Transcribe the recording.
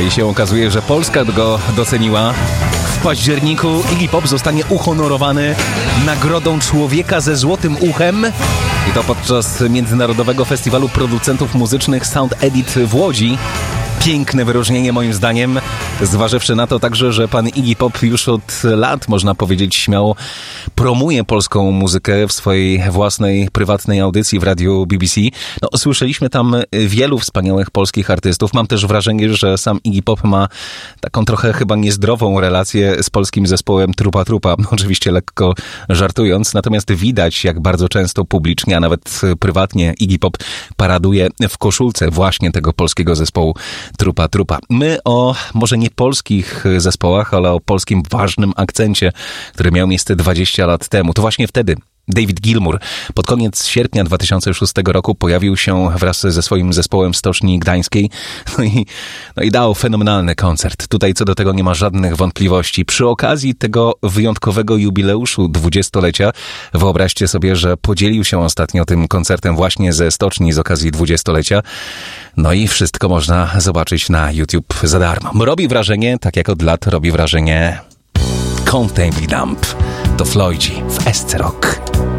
i się okazuje, że Polska go doceniła. W październiku Iggy Pop zostanie uhonorowany nagrodą Człowieka ze złotym uchem i to podczas Międzynarodowego Festiwalu Producentów Muzycznych Sound Edit w Łodzi. Piękne wyróżnienie moim zdaniem, zważywszy na to także, że pan Iggy Pop już od lat, można powiedzieć śmiało, promuje polską muzykę w swojej własnej, prywatnej audycji w radiu BBC. No, słyszeliśmy tam wielu wspaniałych polskich artystów. Mam też wrażenie, że sam Iggy Pop ma taką trochę chyba niezdrową relację z polskim zespołem Trupa Trupa. Oczywiście lekko żartując, natomiast widać, jak bardzo często publicznie, a nawet prywatnie Iggy Pop paraduje w koszulce właśnie tego polskiego zespołu Trupa Trupa. My o może nie polskich zespołach, ale o polskim ważnym akcencie, który miał miejsce 20 lat temu. To właśnie wtedy David Gilmour pod koniec sierpnia 2006 roku pojawił się wraz ze swoim zespołem w Stoczni Gdańskiej no i dał fenomenalny koncert. Tutaj co do tego nie ma żadnych wątpliwości. Przy okazji tego wyjątkowego jubileuszu 20-lecia wyobraźcie sobie, że podzielił się ostatnio tym koncertem właśnie ze Stoczni z okazji 20-lecia. No i wszystko można zobaczyć na YouTube za darmo. Robi wrażenie, tak jak od lat robi wrażenie Can't Tame Me Dump. To Floydzi w SC Rock.